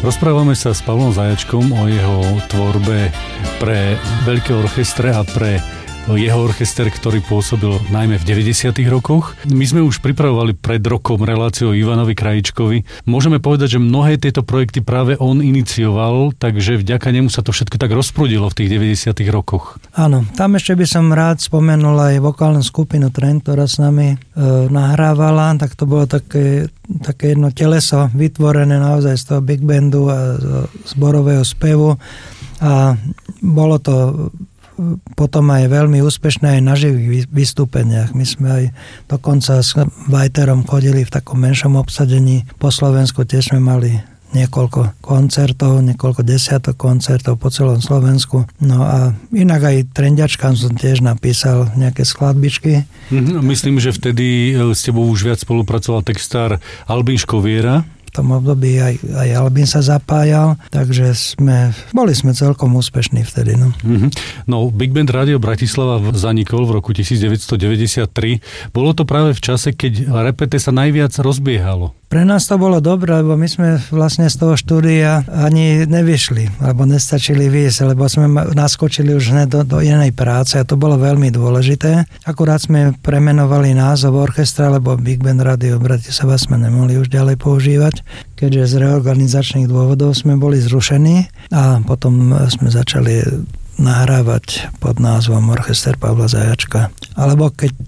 Rozprávame sa s Pavlom Zajačkom o jeho tvorbe pre veľké orchestre a pre jeho orchester, ktorý pôsobil najmä v 90. rokoch. My sme už pripravovali pred rokom reláciu o Ivanovi Krajíčkovi. Môžeme povedať, že mnohé tieto projekty práve on inicioval, takže vďaka nemu sa to všetko tak rozprudilo v tých 90. rokoch. Áno, tam ešte by som rád spomenul aj vokálnu skupinu Trend, ktorá s nami nahrávala, tak to bolo také jedno teleso vytvorené naozaj z toho big bandu a zborového spevu a bolo to potom aj veľmi úspešné aj na živých vystúpeniach. My sme aj dokonca s Vajterom chodili v takom menšom obsadení po Slovensku, tiež sme mali niekoľko koncertov, niekoľko desiatok koncertov po celom Slovensku. No a inak aj Trendiačkám som tiež napísal nejaké skladbičky. Myslím, že vtedy s tebou už viac spolupracoval textár Albin Škoviera. V tom období aj Albin sa zapájal, takže boli sme celkom úspešní vtedy. No, Big Band Rádio Bratislava zanikol v roku 1993. Bolo to práve v čase, keď repete sa najviac rozbiehalo. Pre nás to bolo dobré, lebo my sme vlastne z toho štúdia ani nevyšli, alebo nestačili výjsť, lebo sme naskočili už hneď do inej práce a to bolo veľmi dôležité. Akurát sme premenovali názov orchestra, lebo Big Band Rádio Bratislava sme nemohli už ďalej používať, keďže z reorganizačných dôvodov sme boli zrušení a potom sme začali nahrávať pod názvom Orchester Pavla Zajačka. Alebo keď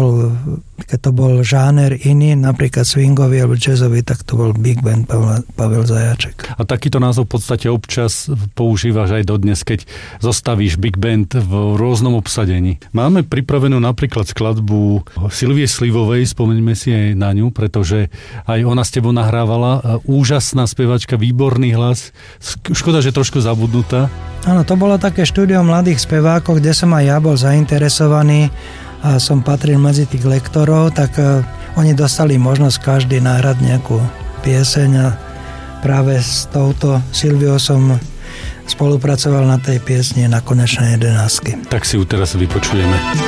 to bol žáner iný, napríklad swingový alebo jazzový, tak to bol Big Band Pavel Zajaček. A takýto názov v podstate občas používaš aj dodnes, keď zostavíš Big Band v rôznom obsadení. Máme pripravenú napríklad skladbu Silvie Slivovej, spomeňme si aj na ňu, pretože aj ona s tebou nahrávala. Úžasná spevačka, výborný hlas. Škoda, že trošku zabudnutá. Áno, to bolo také štúdio mladých spevákov, kde som aj ja bol zainteresovaný a som patril medzi tých lektorov, tak oni dostali možnosť každý nahrať nejakú pieseň a práve s touto Silviou som spolupracoval na tej piesni Na konečnej 11. Tak si ju teraz vypočujeme.